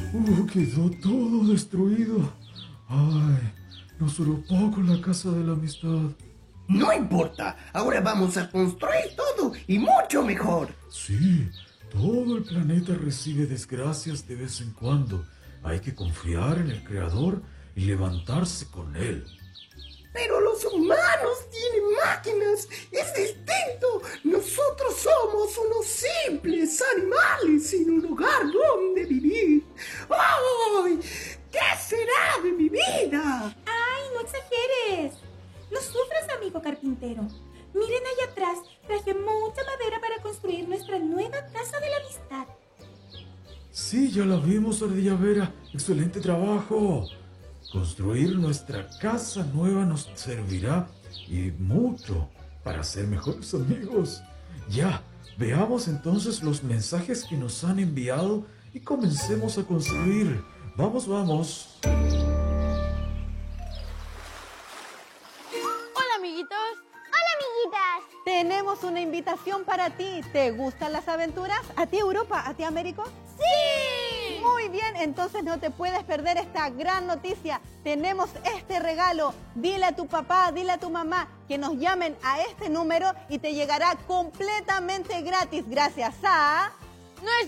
Quedó todo destruido. Ay, nos duró poco la casa de la amistad. No importa, ahora vamos a construir todo y mucho mejor. Sí, todo el planeta recibe desgracias de vez en cuando. Hay que confiar en el Creador y levantarse con Él. Pero los humanos tienen máquinas, es distinto. Nosotros somos unos simples animales sin un hogar donde vivir. ¡Ay! ¿Qué será de mi vida? ¡Ay, no exageres! No sufras, amigo carpintero. Miren allá atrás, traje mucha madera para construir nuestra nueva casa de la amistad. Sí, ya la vimos, Ardilla Vera. Excelente trabajo. Construir nuestra casa nueva nos servirá y mucho para ser mejores amigos. Ya, veamos entonces los mensajes que nos han enviado y comencemos a construir. Vamos, vamos. Hola, amiguitos. Hola, amiguitas. Tenemos una invitación para ti. ¿Te gustan las aventuras? ¿A ti, Europa? ¿A ti, Américo? ¡Sí! Muy bien, entonces no te puedes perder esta gran noticia. Tenemos este regalo. Dile a tu papá, dile a tu mamá que nos llamen a este número y te llegará completamente gratis gracias a...